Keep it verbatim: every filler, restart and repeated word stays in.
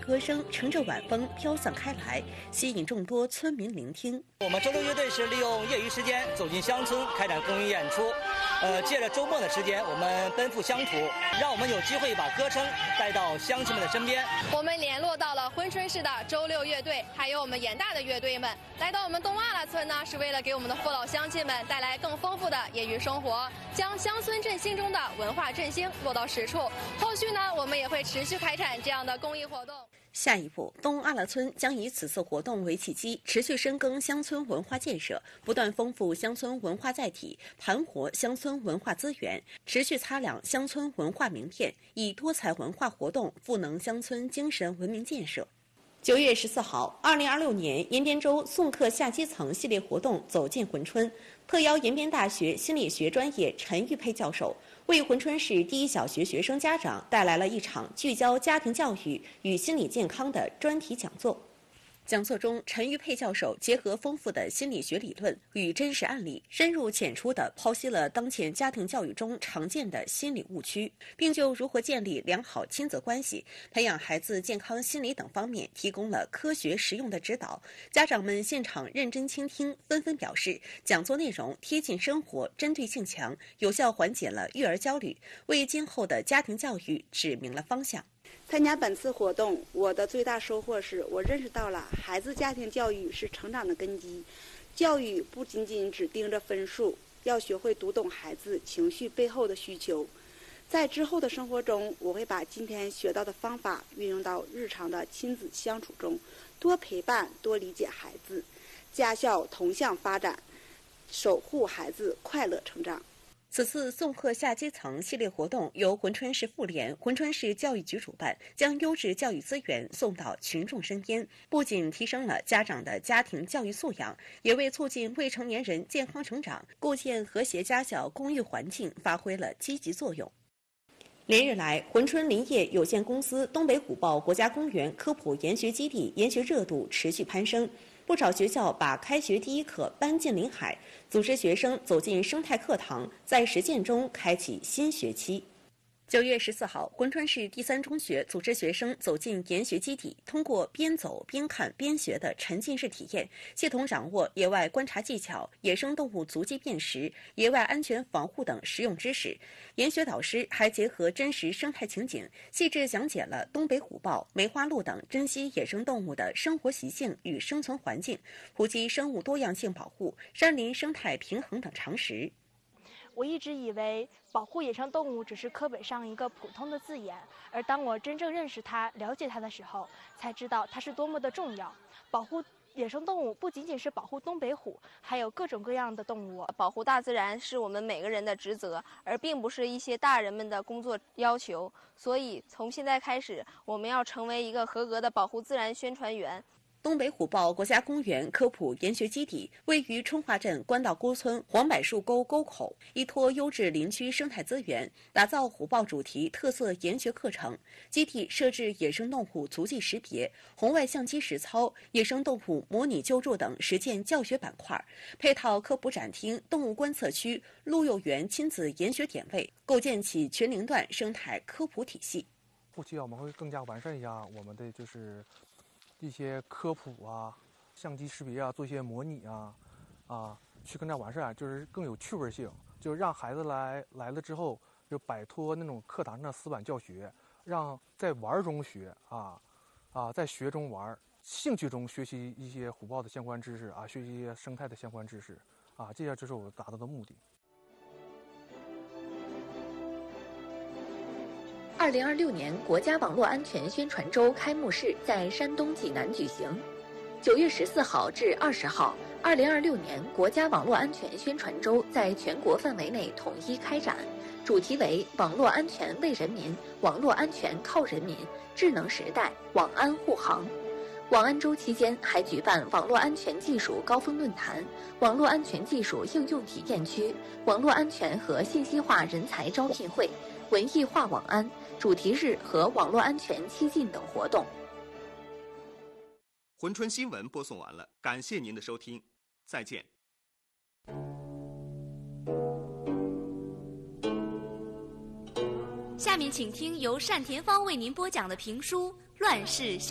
歌声乘着晚风飘散开来，吸引众多村民聆听。 我们周六乐队是利用业余时间走进乡村开展公益演出，呃，借着周末的时间，我们奔赴乡土，让我们有机会把歌声带到乡亲们的身边。 我们联络到了珲春市的周六乐队，还有我们严大的乐队们，来到我们东阿拉村呢，是为了给我们的父老乡亲们带来更丰富的业余生活，将乡村振兴中的文化振兴落到实处。后续呢，我们也会持续开展这样的公益活动。 下一步，东阿拉村将以此次活动为契机，持续深耕乡村文化建设，不断丰富乡村文化载体，盘活乡村文化资源，持续擦亮乡村文化名片，以多彩文化活动赋能乡村精神文明建设。九月十四号，二零二六年延边州送客下基层系列活动走进珲春，特邀延边大学心理学专业陈玉佩教授，为珲春市第一小学学生家长带来了一场聚焦家庭教育与心理健康的专题讲座。讲座中，陈玉佩教授结合丰富的心理学理论与真实案例，深入浅出地剖析了当前家庭教育中常见的心理误区，并就如何建立良好亲子关系、培养孩子健康心理等方面提供了科学实用的指导。家长们现场认真倾听，纷纷表示讲座内容贴近生活，针对性强，有效缓解了育儿焦虑，为今后的家庭教育指明了方向。 参加本次活动，我的最大收获是我认识到了孩子家庭教育是成长的根基，教育不仅仅只盯着分数，要学会读懂孩子情绪背后的需求。在之后的生活中，我会把今天学到的方法运用到日常的亲子相处中，多陪伴，多理解孩子，家校同向发展，守护孩子快乐成长。 此次送客下基层系列活动由珲春市妇联、珲春市教育局主办，将优质教育资源送到群众身边，不仅提升了家长的家庭教育素养，也为促进未成年人健康成长、构建和谐家校公益环境发挥了积极作用。连日来，珲春林业有限公司东北虎豹国家公园科普研学基地研学热度持续攀升，不少学校把开学第一课搬进临海，组织学生走进生态课堂，在实践中开启新学期。九月十四号，珲春市第三中学组织学生走进研学基地，通过边走边看边学的沉浸式体验，系统掌握野外观察技巧、野生动物足迹辨识、野外安全防护等实用知识。研学导师还结合真实生态情景，细致讲解了东北虎豹、梅花鹿等珍稀野生动物的生活习性与生存环境，普及生物多样性保护、山林生态平衡等常识。 我一直以为保护野生动物只是课本上一个普通的字眼，而当我真正认识它、了解它的时候，才知道它是多么的重要。保护野生动物不仅仅是保护东北虎，还有各种各样的动物。 保护大自然是我们每个人的职责，而并不是一些大人们的工作要求。所以从现在开始，我们要成为一个合格的保护自然宣传员。 东北虎豹国家公园科普研学基地位于春华镇关道沟村黄柏树沟沟口，依托优质林区生态资源，打造虎豹主题特色研学课程。基地设置野生动物足迹识别、红外相机实操、野生动物模拟救助等实践教学板块，配套科普展厅、动物观测区、鹿幼园亲子研学点位，构建起全龄段生态科普体系。 后期我们会更加完善一下我们的就是一些科普啊、相机识别啊，做一些模拟啊，啊，去更加完善，就是更有趣味性，就是让孩子来来了之后，就摆脱那种课堂上的死板教学，让在玩中学啊，啊，在学中玩，兴趣中学习一些虎豹的相关知识啊，学习一些生态的相关知识啊，这样就是我达到的目的。 二零二六年国家网络安全宣传周开幕式在山东济南举行。九月十四号至二十号，二零二六年国家网络安全宣传周在全国范围内统一开展，主题为“网络安全为人民，网络安全靠人民，智能时代网安护航”。网安周期间还举办网络安全技术高峰论坛、网络安全技术应用体验区、网络安全和信息化人才招聘会、文艺化网安、主题日和网络安全七进等活动。 珲春新闻播送完了，感谢您的收听，再见。 下面请听由单田芳为您播讲的评书《乱世》。